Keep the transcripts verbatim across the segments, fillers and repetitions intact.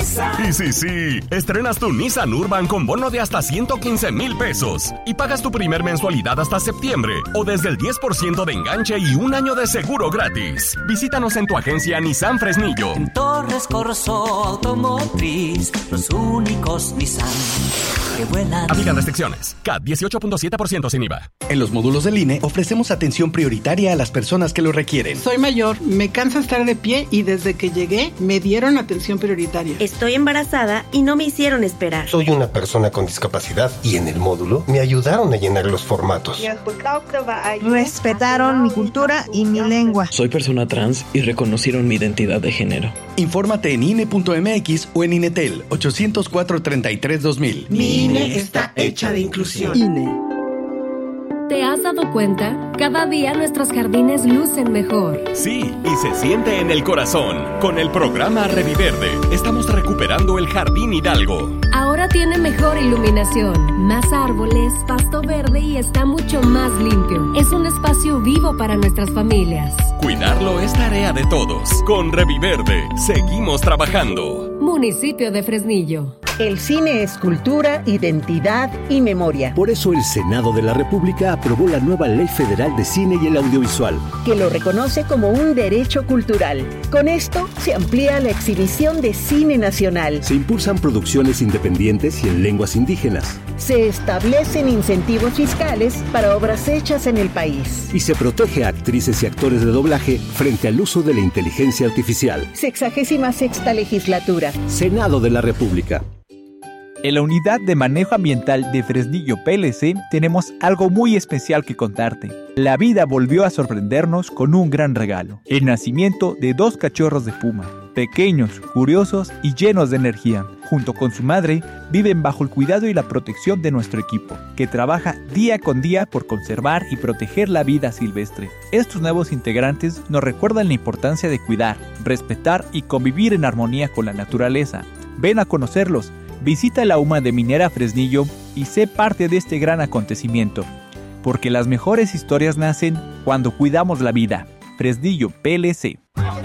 Nissan. Y sí, sí, estrenas tu Nissan Urban con bono de hasta ciento quince mil pesos y pagas tu primer mensualidad hasta septiembre o desde el diez por ciento de enganche y un año de seguro gratis. Visítanos en tu agencia Nissan Fresnillo. En Torres Corso Automotriz, los únicos Nissan que vuelan. Aplican restricciones. C A T dieciocho punto siete por ciento sin I V A. En los módulos del I N E ofrecemos atención prioritaria a las personas que lo requieren. Soy mayor, me cansa estar de pie y desde que llegué me dieron atención prioritaria. Estoy embarazada y no me hicieron esperar. Soy una persona con discapacidad y en el módulo me ayudaron a llenar los formatos. Respetaron mi cultura y mi lengua. Soy persona trans y reconocieron mi identidad de género. Infórmate en I N E punto M X o en Inetel ochocientos cuatro, treinta y tres, dos mil. Mi I N E está hecha de inclusión. I N E. ¿Te has dado cuenta? Cada día nuestros jardines lucen mejor. Sí, y se siente en el corazón. Con el programa Reviverde, estamos recuperando el Jardín Hidalgo. Ahora tiene mejor iluminación, más árboles, pasto verde y está mucho más limpio. Es un espacio vivo para nuestras familias. Cuidarlo es tarea de todos. Con Reviverde, seguimos trabajando. Municipio de Fresnillo. El cine es cultura, identidad y memoria. Por eso el Senado de la República aprobó la nueva Ley Federal de Cine y el Audiovisual, que lo reconoce como un derecho cultural. Con esto se amplía la exhibición de cine nacional. Se impulsan producciones independientes y en lenguas indígenas. Se establecen incentivos fiscales para obras hechas en el país. Y se protege a actrices y actores de doblaje frente al uso de la inteligencia artificial. Sexagésima sexta legislatura. Senado de la República. En la Unidad de Manejo Ambiental de Fresnillo P L C tenemos algo muy especial que contarte. La vida volvió a sorprendernos con un gran regalo: el nacimiento de dos cachorros de puma, pequeños, curiosos y llenos de energía. Junto con su madre, viven bajo el cuidado y la protección de nuestro equipo, que trabaja día con día por conservar y proteger la vida silvestre. Estos nuevos integrantes nos recuerdan la importancia de cuidar, respetar y convivir en armonía con la naturaleza. Ven a conocerlos. Visita la U M A de Minera Fresnillo y sé parte de este gran acontecimiento, porque las mejores historias nacen cuando cuidamos la vida. Fresnillo P L C.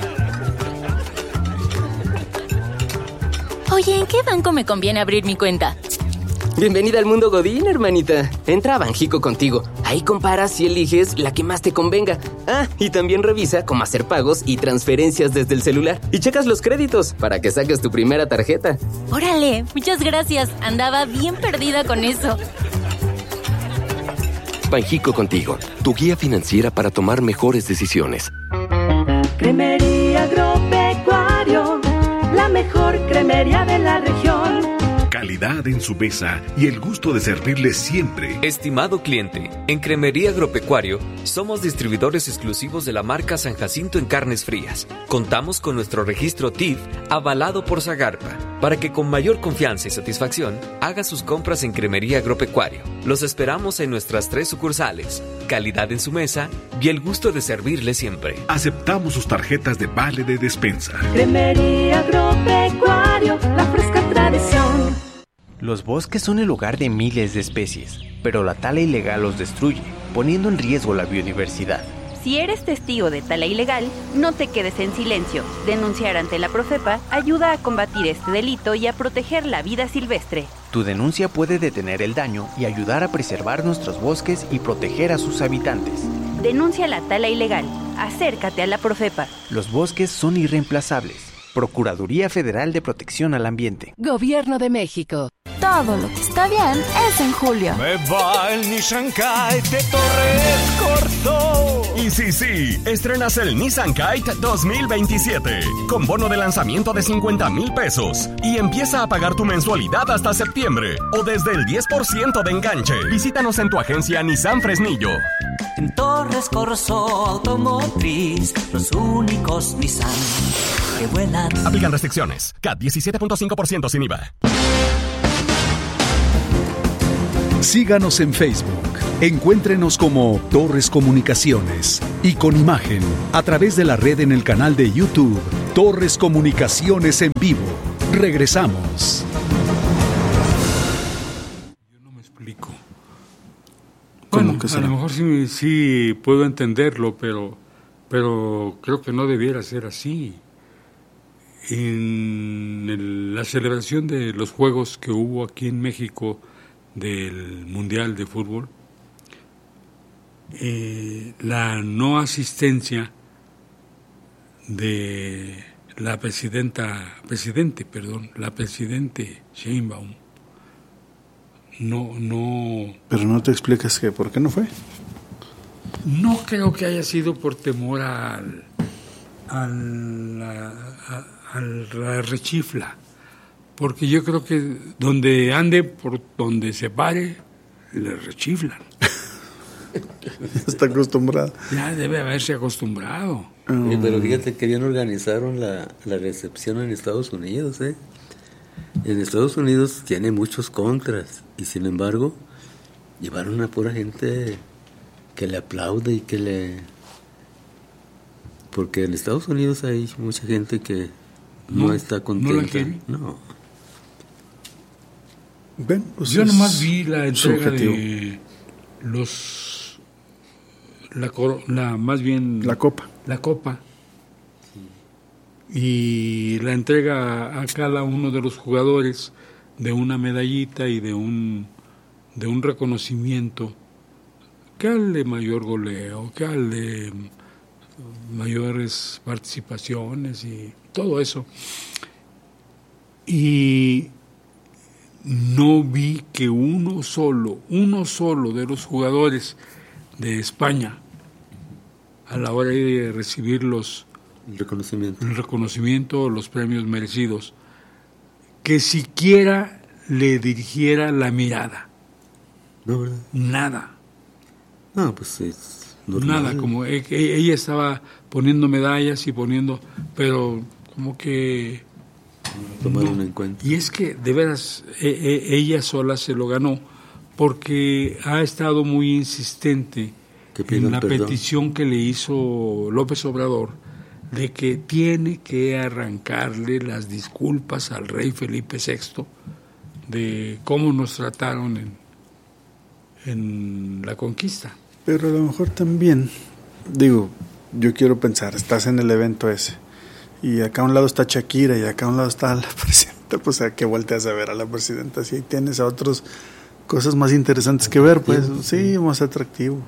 Oye, ¿en qué banco me conviene abrir mi cuenta? Bienvenida al mundo Godín, hermanita. Entra a Banjico Contigo. Ahí comparas y eliges la que más te convenga. Ah, y también revisa cómo hacer pagos y transferencias desde el celular. Y checas los créditos para que saques tu primera tarjeta. ¡Órale! Muchas gracias. Andaba bien perdida con eso. Banjico Contigo, tu guía financiera para tomar mejores decisiones. Cremería Agropecuario, la mejor cremería de la región. Calidad en su mesa y el gusto de servirle siempre. Estimado cliente, en Cremería Agropecuario somos distribuidores exclusivos de la marca San Jacinto en carnes frías. Contamos con nuestro registro T I F avalado por Zagarpa para que con mayor confianza y satisfacción haga sus compras en Cremería Agropecuario. Los esperamos en nuestras tres sucursales. Calidad en su mesa y el gusto de servirle siempre. Aceptamos sus tarjetas de vale de despensa. Cremería Agropecuario, la fresca tradición. Los bosques son el hogar de miles de especies, pero la tala ilegal los destruye, poniendo en riesgo la biodiversidad. Si eres testigo de tala ilegal, no te quedes en silencio. Denunciar ante la Profepa ayuda a combatir este delito y a proteger la vida silvestre. Tu denuncia puede detener el daño y ayudar a preservar nuestros bosques y proteger a sus habitantes. Denuncia la tala ilegal. Acércate a la Profepa. Los bosques son irreemplazables. Procuraduría Federal de Protección al Ambiente. Gobierno de México. Todo lo que está bien es en julio. Me va el Nissan Kite de Torres Corso. Y sí, sí, estrenas el Nissan Kite dos mil veintisiete con bono de lanzamiento de cincuenta mil pesos y empieza a pagar tu mensualidad hasta septiembre o desde el diez por ciento de enganche. Visítanos en tu agencia Nissan Fresnillo. En Torres Corso Automotriz, los únicos Nissan que vuelan. Aplican restricciones. C A T diecisiete punto cinco por ciento sin I V A. Síganos en Facebook. Encuéntrenos como Torres Comunicaciones y con imagen a través de la red en el canal de YouTube Torres Comunicaciones en vivo. Regresamos. Yo no me explico. Bueno, que a lo mejor sí, sí puedo entenderlo, pero, pero creo que no debiera ser así. en el, la celebración de los juegos que hubo aquí en México del Mundial de Fútbol, eh, la no asistencia de la presidenta, presidente, perdón, la presidente Sheinbaum, no, no... Pero no te explicas que por qué no fue. No creo que haya sido por temor al, al, a, a, a la rechifla, porque yo creo que donde ande, por donde se pare, le rechiflan. Está acostumbrado. Ya debe haberse acostumbrado. Sí, pero fíjate que bien organizaron la, la recepción en Estados Unidos, ¿eh? En Estados Unidos tiene muchos contras y sin embargo llevaron a pura gente que le aplaude y que le... Porque en Estados Unidos hay mucha gente que no, no está contenta. ¿No la quiere? No. Ven, pues yo nomás vi la entrega subjetivo. De los... La, coro, la más bien... La copa. La copa. Y la entrega a cada uno de los jugadores de una medallita y de un, de un reconocimiento, que al de mayor goleo, que al de mayores participaciones y todo eso. Y no vi que uno solo, uno solo de los jugadores de España, a la hora de recibir los el reconocimiento, el reconocimiento, los premios merecidos, que siquiera le dirigiera la mirada. No, ¿verdad? Nada. No, pues es normal. Nada, como e- e- ella estaba poniendo medallas y poniendo, pero como que tomaron no. en cuenta. Y es que de veras e- e- ella sola se lo ganó, porque ha estado muy insistente en la perdón. petición que le hizo López Obrador de que tiene que arrancarle las disculpas al rey Felipe sexto de cómo nos trataron en, en la conquista. Pero a lo mejor también, digo, yo quiero pensar, estás en el evento ese y acá a un lado está Shakira y acá a un lado está la presidenta, pues a qué volteas a ver a la presidenta, si ahí tienes a otros cosas más interesantes que ver, pues sí, más atractivo.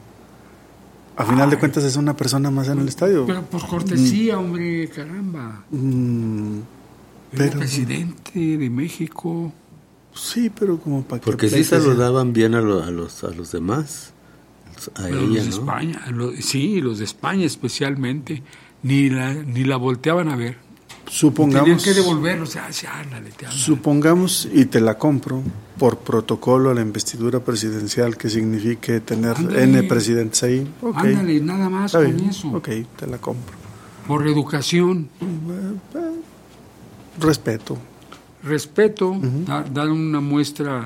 A final Ay. de cuentas es una persona más en el estadio. Pero por cortesía, mm. hombre, caramba. Mm, pero el presidente de México. Sí, pero como para que... Porque sí saludaban bien a, lo, a, los, a los demás. A pero ella, los de ¿no? España, lo, sí, los de España especialmente, ni la, ni la volteaban a ver. Supongamos, tenían que devolverlo, o sea, sí, ándale, te ándale. Supongamos, y te la compro, por protocolo a la investidura presidencial que signifique tener ándale, N presidentes ahí. Okay. Ándale, nada más Está con bien. eso. Ok, te la compro. Por educación. Eh, eh, respeto. Respeto, uh-huh. dar, dar una muestra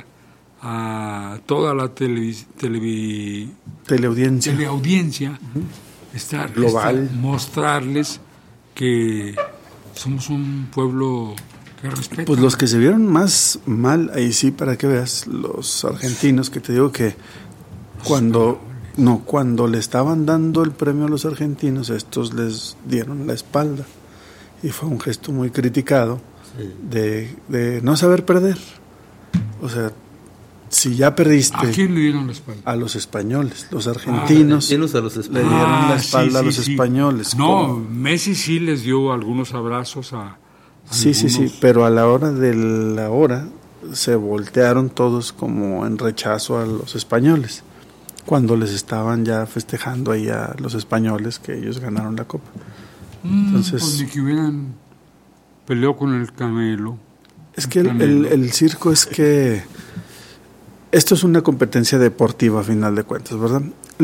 a toda la tele, tele, teleaudiencia, teleaudiencia uh-huh. estar, global, estar, mostrarles que somos un pueblo que respeta. Pues los que se vieron más mal, ahí sí, para que veas, los argentinos, que te digo que cuando no cuando le estaban dando el premio a los argentinos, estos les dieron la espalda y fue un gesto muy criticado sí. de, de no saber perder. O sea, si ya perdiste... ¿A quién le dieron la espalda? A los españoles, los argentinos, ah, a los le dieron ah, la espalda sí, a los sí, españoles. Sí. No, como... Messi sí les dio algunos abrazos a... a sí, algunos... sí, sí, pero a la hora de la hora se voltearon todos como en rechazo a los españoles, cuando les estaban ya festejando ahí a los españoles que ellos ganaron la Copa. Mm, Entonces... Pues ni que hubieran peleado con el Camelo. Es que el, el, el circo es que... Esto es una competencia deportiva a final de cuentas, ¿verdad?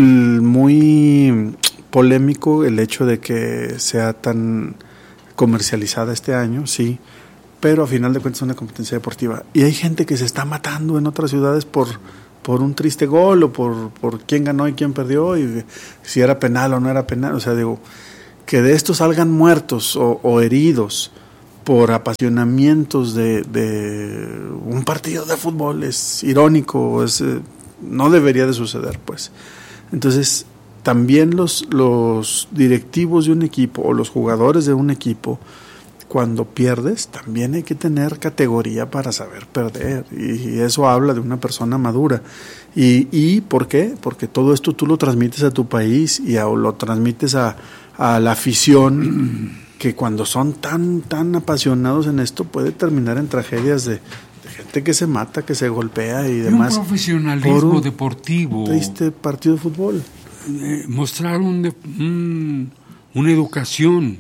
Muy polémico el hecho de que sea tan comercializada este año, sí, pero a final de cuentas es una competencia deportiva. Y hay gente que se está matando en otras ciudades por, por un triste gol o por, por quién ganó y quién perdió y si era penal o no era penal. O sea, digo, que de estos salgan muertos o, o heridos por apasionamientos de, de un partido de fútbol es irónico, es, eh, no debería de suceder, pues. Entonces, también los, los directivos de un equipo o los jugadores de un equipo cuando pierdes también hay que tener categoría para saber perder, y eso habla de una persona madura. ¿Y, y por qué? Porque todo esto tú lo transmites a tu país y a, lo transmites a, a la afición, que cuando son tan tan apasionados en esto puede terminar en tragedias de, de gente que se mata, que se golpea y, y demás. Un profesionalismo por un deportivo. Triste partido de fútbol. Eh, mostrar un, de, un, una educación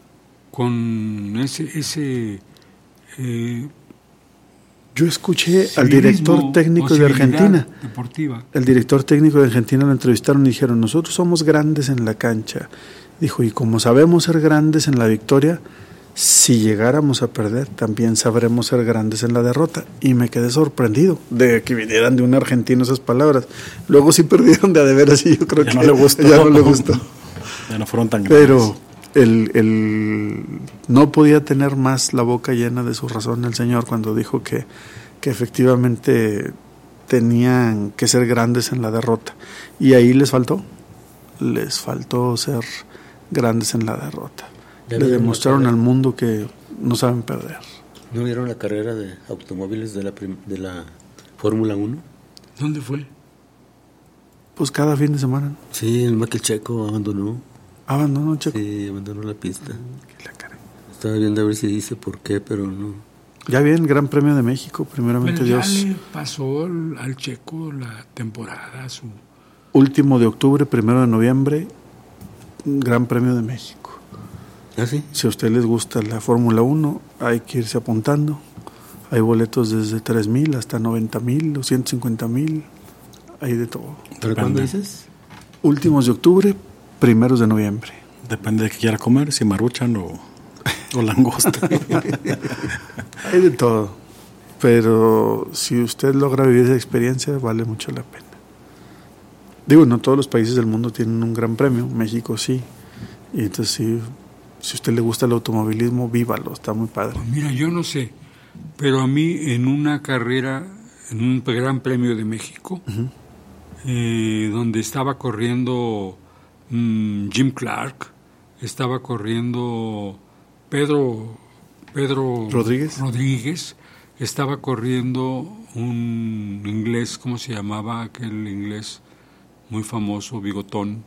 con ese ese eh, yo escuché al director técnico de Argentina deportiva. El director técnico de Argentina lo entrevistaron y dijeron: nosotros somos grandes en la cancha, dijo, y como sabemos ser grandes en la victoria, si llegáramos a perder también sabremos ser grandes en la derrota. Y me quedé sorprendido de que vinieran de un argentino esas palabras. Luego sí perdieron de a de veras y yo creo ya que no le gustó. ya no le gustó ya no fueron tan grandes. Pero El, el, no podía tener más la boca llena de su razón el señor cuando dijo que, que efectivamente tenían que ser grandes en la derrota, y ahí les faltó les faltó ser grandes en la derrota. Le demostraron al mundo que no saben perder. ¿No vieron la carrera de automóviles de la, prim- de la Fórmula uno? ¿Dónde fue? Pues cada fin de semana. Sí, el Michael Checo abandonó Abandonó Checo. Sí, abandonó la pista. Estaba viendo a ver si dice por qué, pero no. Ya viene el Gran Premio de México, primeramente Pero Dios. Ya le pasó al, al Checo la temporada, su último de octubre, primero de noviembre, Gran Premio de México. ¿Ah, sí? Si a usted les gusta la Fórmula uno, hay que irse apuntando. Hay boletos desde tres mil hasta noventa mil o ciento cincuenta mil. Hay de todo. ¿Para cuándo dices? Últimos de octubre, primeros de noviembre. Depende de qué quiera comer, si maruchan o, o langosta. Hay de todo. Pero si usted logra vivir esa experiencia, vale mucho la pena. Digo, no todos los países del mundo tienen un gran premio. México sí. Y entonces sí, si a usted le gusta el automovilismo, vívalo, está muy padre. Pues mira, yo no sé, pero a mí en una carrera, en un Gran Premio de México, uh-huh. eh, donde estaba corriendo mmm, Jim Clark, estaba corriendo Pedro Pedro Rodríguez. Rodríguez, estaba corriendo un inglés, ¿cómo se llamaba aquel inglés muy famoso, bigotón?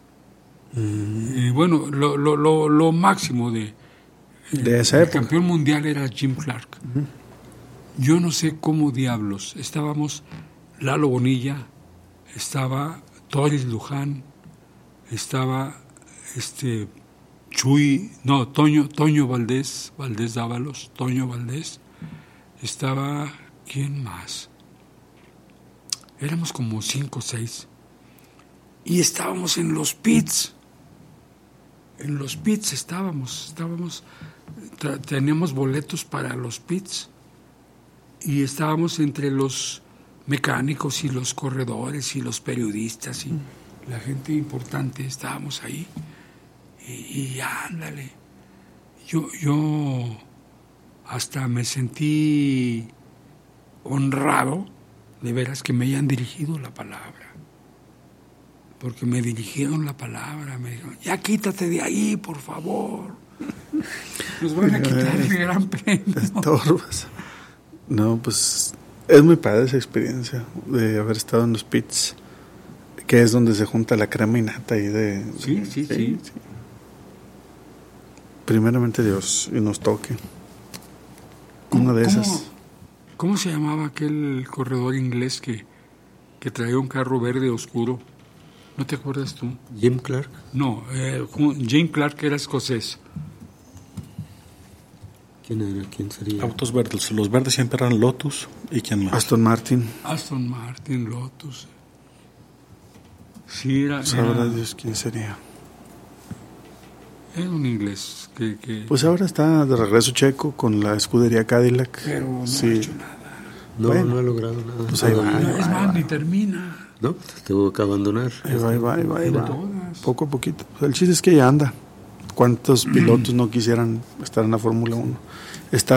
Mm. Y bueno, lo, lo, lo, lo máximo de, de esa el época. campeón mundial era Jim Clark. Uh-huh. Yo no sé cómo diablos, estábamos Lalo Bonilla, estaba Toris Luján, estaba este Chuy, no, Toño, Toño Valdés, Valdés Dávalos, Toño Valdés, estaba, ¿quién más? Éramos como cinco o seis. Y estábamos en los pits. En los pits estábamos, estábamos, tra- teníamos boletos para los pits. Y estábamos entre los mecánicos y los corredores y los periodistas y la gente importante, estábamos ahí. Y, y ándale, yo, yo hasta me sentí honrado de veras que me hayan dirigido la palabra, porque me dirigieron la palabra, me dijeron, ya quítate de ahí, por favor, nos van a quitar el gran premio. Estorbas. No, pues es muy padre esa experiencia de haber estado en los pits, que es donde se junta la crema y nata ahí de... Sí, sí, sí. sí. sí. Primeramente Dios, y nos toque. Una de ¿cómo, esas. ¿Cómo se llamaba aquel corredor inglés que, que traía un carro verde oscuro? ¿No te acuerdas tú? Jim Clark. No, eh, Jim Clark era escocés. ¿Quién era? ¿Quién sería? Autos verdes. Los verdes siempre eran Lotus. ¿Y quién más? Aston Martin. Aston Martin, Lotus. Sí, era... Sabrá era... Dios quién sería. Era un inglés que, que... Pues ahora está de regreso Checo con la escudería Cadillac. Pero no sí. ha hecho nada. No, bueno, no ha logrado nada. Pues ahí va, no, ahí es va, más, ahí ni va. termina. No, tuvo que abandonar. Ahí va, ahí va, ahí va, ahí va. Todas. Poco a poquito. El chiste es que ya anda. ¿Cuántos pilotos no quisieran estar en la Fórmula uno? Está